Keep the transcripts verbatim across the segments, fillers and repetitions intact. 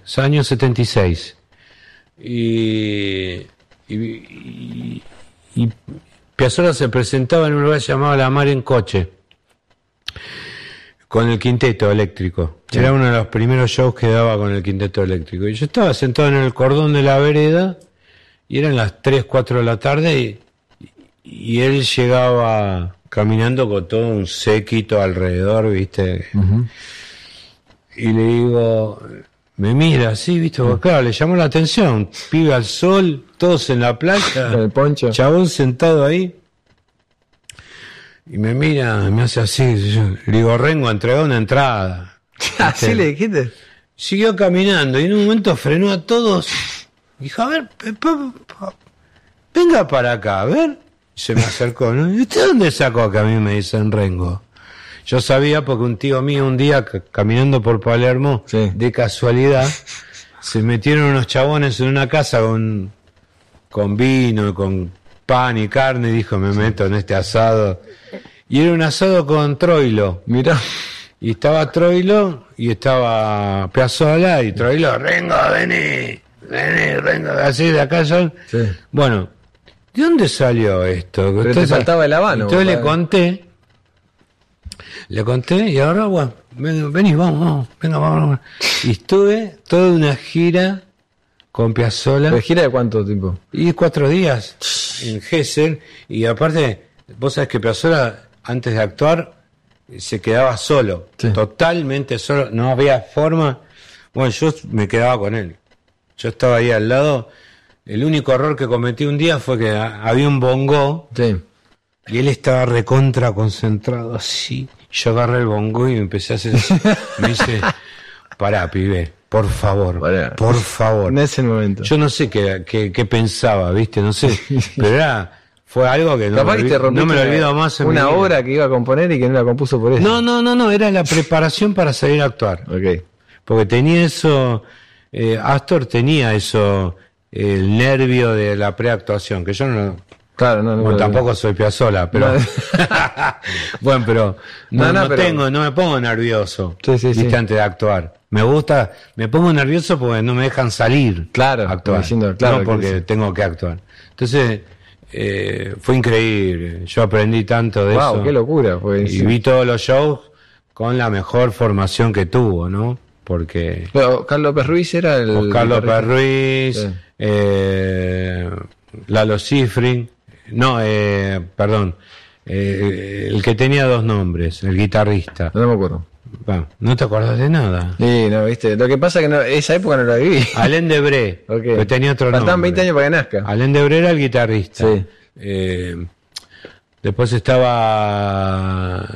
es año setenta y seis. Y, y, y, y Piazzolla se presentaba en un lugar llamado La Mar en Coche, con el Quinteto Eléctrico. Sí. Era uno de los primeros shows que daba con el Quinteto Eléctrico. Y yo estaba sentado en el cordón de la vereda, y eran las tres, cuatro de la tarde, y, y él llegaba caminando con todo un séquito alrededor, ¿viste? Uh-huh. Y le digo, me mira así, ¿viste? Porque, claro, le llamó la atención. Pibe al sol, todos en la playa. Con el poncho. Chabón sentado ahí. Y me mira, me hace así. Yo, le digo, Rengo, entregó una entrada. ¿Así le dijiste? Siguió caminando y en un momento frenó a todos. Dijo, a ver, venga para acá, a ver. Y se me acercó, ¿no? ¿Y usted dónde sacó que a mí me dicen Rengo? Yo sabía porque un tío mío un día, c- caminando por Palermo, sí, de casualidad, se metieron unos chabones en una casa con, con vino, con pan y carne, y dijo, me meto en este asado. Y era un asado con Troilo. Mirá. Y estaba Troilo y estaba Piazzolla y Troilo, Rengo, vení, vení, Rengo, así de acá son. Sí. Bueno, ¿de dónde salió esto? Pero te faltaba el habano. Entonces le conté, le conté y ahora, bueno, ven, vení, vamos, vamos, venga, vamos, vamos. Y estuve toda una gira con Piazzolla. ¿Pero gira de cuánto tiempo? Y cuatro días en Gesell. Y aparte, vos sabés que Piazzolla, antes de actuar, se quedaba solo, sí, totalmente solo, no había forma. Bueno, yo me quedaba con él, yo estaba ahí al lado. El único error que cometí un día fue que había un bongo, sí, y él estaba recontra concentrado así. Yo agarré el bongo y me empecé a hacer así. Me dice, pará, pibe, por favor, pará, por favor. En ese momento yo no sé qué, qué, qué pensaba, viste, no sé, pero era, fue algo que no, me, que te no me lo olvido más en una mi vida. Obra que iba a componer y que no la compuso por eso. No, no, no, no, era la preparación para salir a actuar. Okay. Porque tenía eso, eh, Astor tenía eso, el nervio de la preactuación, que yo no, claro, no, no, bueno, no, tampoco no. soy Piazzolla, pero No. bueno, pero no, no, no, no pero... tengo, no me pongo nervioso, sí, sí, viste, sí, antes de actuar. Me gusta, me pongo nervioso porque no me dejan salir, claro, a actuar, diciendo, claro, no porque tengo que actuar. Entonces, eh, fue increíble, yo aprendí tanto de wow, eso. Wow, qué locura. Pues, y sí, vi todos los shows con la mejor formación que tuvo, ¿no? Porque pero Carlos López Ruiz era el... Oscar López Ruiz, sí, eh, Lalo Schifrin, no, eh, perdón, eh, el que tenía dos nombres, el guitarrista. No me acuerdo. Bueno, no te acuerdas de nada. Sí, no, viste. Lo que pasa es que no, esa época no la viví. Alain Debré, okay, que tenía otro nombre. Faltaban veinte años para que nazca. Alain Debré era el guitarrista. Sí. Eh, después estaba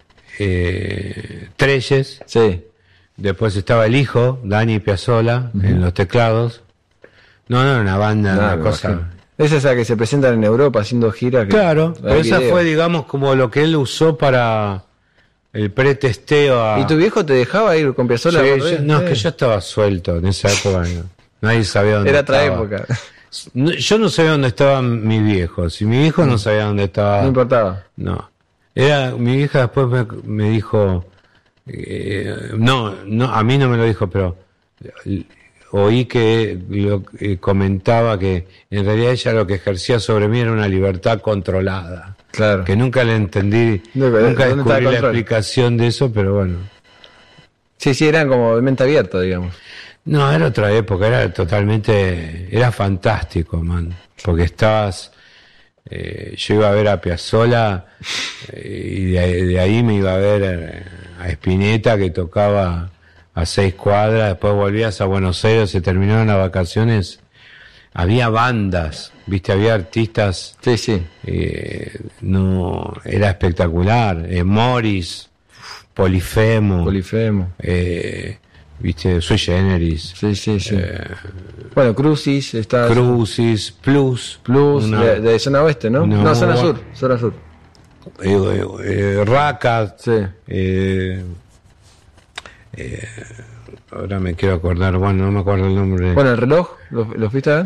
eh, Treyes. Sí. Después estaba el hijo, Dani Piazzolla, uh-huh, en los teclados. No, no, una banda, no, una cosa. Imagino. Esa es la que se presentan en Europa haciendo giras. Claro, pero esa video. Fue, digamos, como lo que él usó para el pretesteo a... ¿Y tu viejo te dejaba ir con Piazzolla? Sí, yo, no, es que yo estaba suelto en esa época. No, nadie sabía dónde Era estaba. Era otra época. No, yo no sabía dónde estaban mis viejos. Si mi viejo no sabía dónde estaba... No importaba. No. Era, mi vieja después me, me dijo... Eh, no, no, a mí no me lo dijo, pero oí que lo, eh, comentaba que en realidad ella lo que ejercía sobre mí era una libertad controlada. Claro. Que nunca le entendí, no, nunca descubrí la explicación de eso, pero bueno. Sí, sí, eran como de mente abierta, digamos. No, era otra época, era totalmente, era fantástico, man, porque estabas... Eh, yo iba a ver a Piazzolla eh, y de, de ahí me iba a ver eh, a Spinetta, que tocaba a seis cuadras. Después volvías a Buenos Aires, se terminaron las vacaciones, había bandas, viste, había artistas. Sí, sí. Eh, no, era espectacular. Eh, Morris, Polifemo, Polifemo. Eh, viste, Sui Generis. Sí, sí, sí. Eh, bueno, Crucis está. Crucis, Plus. Plus, una, de, de zona oeste, ¿no? No, no zona sur, zona sur. Eh, eh, eh, Racat. Sí. Eh, eh, ahora me quiero acordar, bueno, no me acuerdo el nombre. Bueno, el reloj, ¿lo, lo fuiste a ver?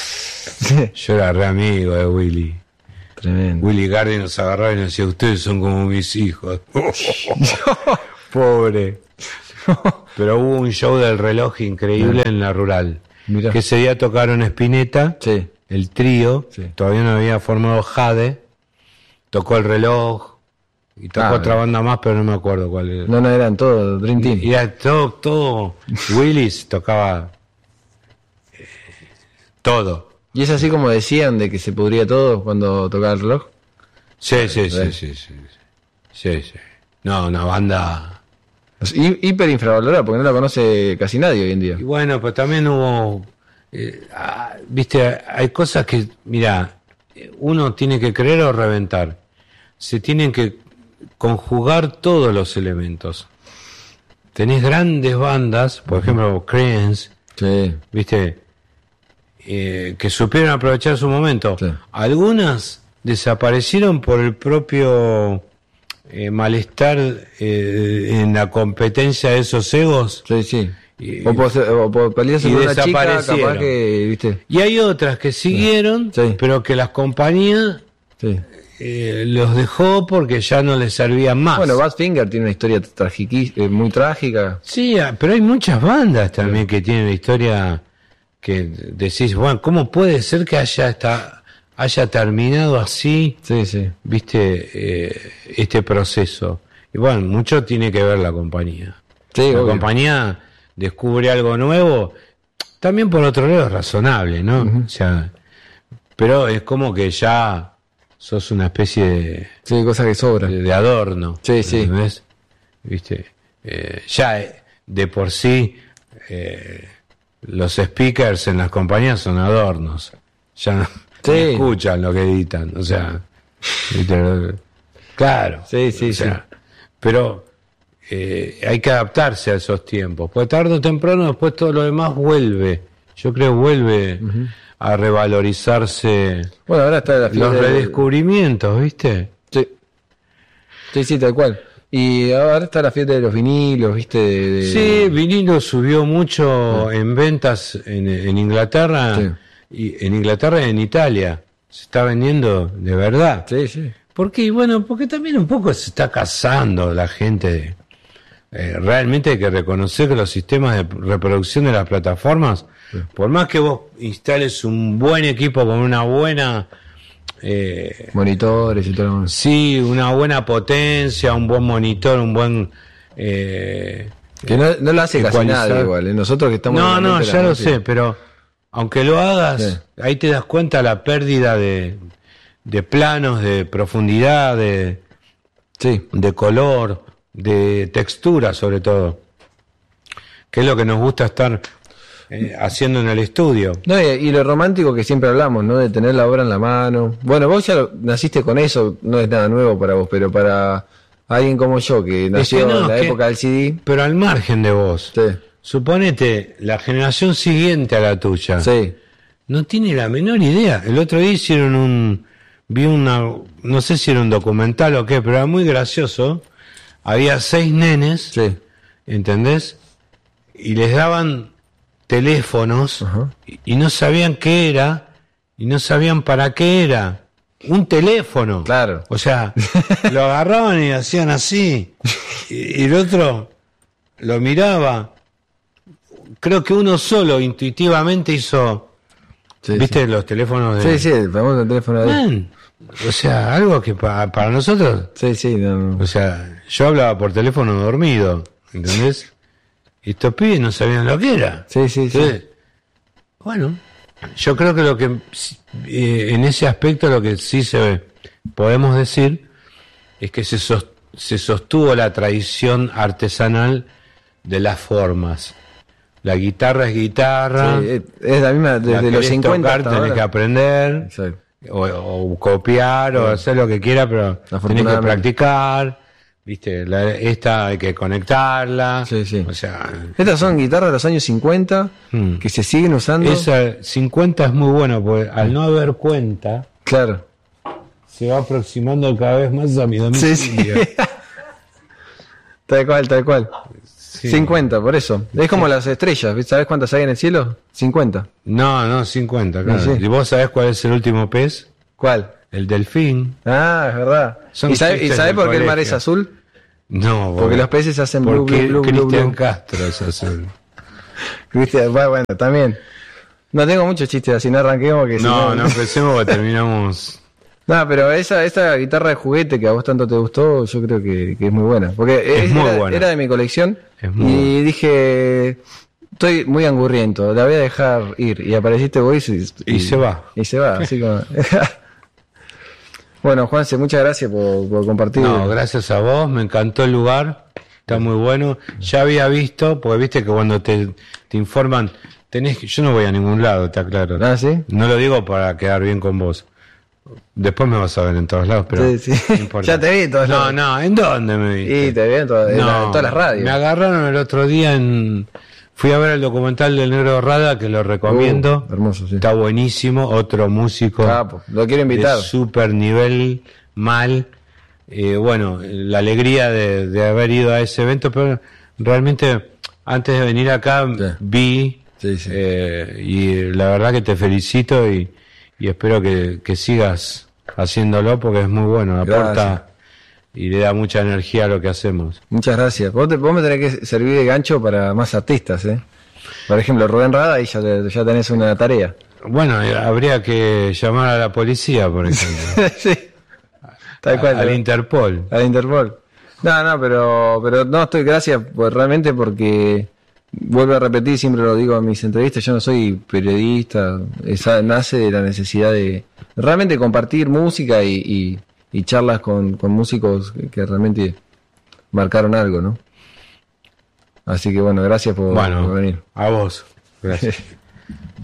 Yo era re amigo de Willy. Tremendo. Willy Gardi nos agarraba y nos decía, ustedes son como mis hijos. Pobre. pero hubo un show del reloj increíble en la Rural. Mirá. Que ese día tocaron Spinetta, sí. el trío, sí. Todavía no había formado Jade, tocó el reloj, y tocó ah, otra banda más, pero no me acuerdo cuál era. No, no, eran todos Dream Team. Y era todo, todo, Willis tocaba eh, todo. ¿Y es así como decían de que se pudría todo cuando tocaba el reloj? Sí, sí, sí, sí, sí, sí, sí. No, una banda... Hiper infravalorada, porque no la conoce casi nadie hoy en día. Y bueno, pero también hubo... Eh, ah, viste, hay cosas que, mira, uno tiene que creer o reventar. Se tienen que conjugar todos los elementos. Tenés grandes bandas, por ejemplo, Creedence, sí. viste, eh, que supieron aprovechar su momento. Sí. Algunas desaparecieron por el propio eh, malestar eh, en la competencia de esos egos. Sí, sí. Y, o por, o por pelearse con una chica, capaz que, ¿viste? Y hay otras que siguieron, sí. Sí. Pero que las compañías sí. eh, los dejó porque ya no les servían más. Bueno, Badfinger tiene una historia tragiqui, eh, muy trágica. Sí, pero hay muchas bandas también sí. que tienen una historia que decís, bueno, ¿cómo puede ser que haya esta, haya terminado así? Sí, sí. Viste, eh, este proceso. Y bueno, mucho tiene que ver la compañía. Sí, la obvio. compañía descubre algo nuevo, también por otro lado es razonable, ¿no? Uh-huh. O sea, pero es como que ya sos una especie de... Sí, cosa que sobra. De, de adorno. Sí, sí. ¿Ves? ¿Viste? Eh, ya de por sí eh, los speakers en las compañías son adornos. Ya no, sí. no escuchan lo que editan. O sea, ¿viste? Claro. Sí, sí, o sea, sí. Pero... Eh, hay que adaptarse a esos tiempos, pues tarde o temprano después todo lo demás vuelve, yo creo vuelve uh-huh. a revalorizarse. Bueno, ahora está la los redescubrimientos, ¿viste? Sí, sí, sí, tal cual. Y ahora está la fiesta de los vinilos, ¿viste? De, de... Sí, vinilo subió mucho sí. en ventas en, en Inglaterra, sí. y en Inglaterra y en Italia se está vendiendo de verdad. Sí, sí. ¿Por qué? Bueno, porque también un poco se está casando la gente de... Eh, realmente hay que reconocer que los sistemas de reproducción de las plataformas, sí. por más que vos instales un buen equipo con una buena eh, monitores y todo, sí, una buena potencia, un buen monitor, un buen eh, que no, no lo hace casi nadie igual, ¿eh? Nosotros que estamos no, no, ya lo música. sé, pero aunque lo hagas, sí. ahí te das cuenta la pérdida de, de planos, de profundidad, de, sí. de color, de textura sobre todo, que es lo que nos gusta estar eh, haciendo en el estudio. No, y, y lo romántico que siempre hablamos, ¿no? De tener la obra en la mano. Bueno, vos ya lo, naciste con eso, no es nada nuevo para vos, pero para alguien como yo, que nació es que no, en la que, época del C D... Pero al margen de vos, sí. suponete, la generación siguiente a la tuya, sí. no tiene la menor idea. El otro día hicieron un... Vi una... No sé si era un documental o qué, pero era muy gracioso. Había seis nenes, sí. ¿entendés? Y les daban teléfonos uh-huh. y, y no sabían qué era y no sabían para qué era. Un teléfono. Claro. O sea, lo agarraban y hacían así. Y, y el otro lo miraba. Creo que uno solo intuitivamente hizo... Sí, ¿viste sí. los teléfonos de...? Sí, sí, el famoso teléfono de... Man, o sea, algo que pa, para nosotros... Sí, sí, no, no. O sea, yo hablaba por teléfono dormido, ¿entendés? Y estos pibes no sabían lo que era. Sí, sí, Entonces, sí. Bueno, yo creo que lo que... Eh, en ese aspecto lo que sí se podemos decir es que se, sos, se sostuvo la tradición artesanal de las formas. La guitarra es guitarra. Sí, es la misma desde la los cincuenta. Tocar, tenés que aprender. O, o copiar sí. o hacer lo que quiera, pero tenés que practicar. Viste, la, esta hay que conectarla. Sí, sí. O sea, estas son guitarras de los años cincuenta hmm. que se siguen usando. Esa cincuenta es muy bueno porque al no haber cuenta, claro, se va aproximando cada vez más a mi domicilio. Sí, sí. Tal cual, tal cual. Sí. cincuenta, por eso. Es como sí. las estrellas, ¿sabés cuántas hay en el cielo? cincuenta. No, no, cincuenta, claro. Sí. ¿Y vos sabés cuál es el último pez? ¿Cuál? El delfín. Ah, es verdad. Son ¿Y sabés sabe por qué el mar es azul? No, porque bueno, los peces hacen blue, blue, blue, Cristian blue. Castro es azul. Cristian, bueno, también. No tengo muchos chistes así, no arranquemos que... No, si no, no empecemos porque terminamos... No, pero esa, esa guitarra de juguete que a vos tanto te gustó, yo creo que, que es muy buena. Porque es, es, muy era, buena. Era de mi colección es muy y buena. Dije, estoy muy angurriento, la voy a dejar ir. Y apareciste vos y, y, y se va. Y se va, así como... Bueno, Juanse, muchas gracias por, por compartir. No, gracias a vos, me encantó el lugar, está muy bueno. Ya había visto, porque viste que cuando te, te informan, tenés que, yo no voy a ningún lado, está claro. Ah, ¿sí? No lo digo para quedar bien con vos. Después me vas a ver en todos lados, pero sí, sí. no importa. Ya te vi en todos no, lados. No, ¿en dónde me viste? Sí, te vi en, to- en, no, la, en todas las radios. Me agarraron el otro día en... Fui a ver el documental del Negro Rada, que lo recomiendo. Uh, hermoso, sí. Está buenísimo, otro músico. Capo, lo quiero invitar. De super nivel, mal. Eh, bueno, la alegría de, de haber ido a ese evento, pero realmente antes de venir acá sí. vi sí, sí. Eh, y la verdad que te felicito y, y espero que, que sigas haciéndolo porque es muy bueno, aporta gracias. Y le da mucha energía a lo que hacemos. Muchas gracias. Vos, te, vos me tenés que servir de gancho para más artistas, ¿eh? Por ejemplo, Rubén Rada, ahí ya, ya tenés una tarea. Bueno, habría que llamar a la policía, por ejemplo. sí. Tal cual, a, al ¿no? Interpol. Al Interpol. No, no, pero, pero no estoy, gracias, pues realmente porque, vuelvo a repetir, siempre lo digo en mis entrevistas, yo no soy periodista, esa nace de la necesidad de realmente compartir música y, y, y charlas con, con músicos que, que realmente marcaron algo, ¿no? Así que bueno, gracias por, bueno, por venir. A vos. Gracias.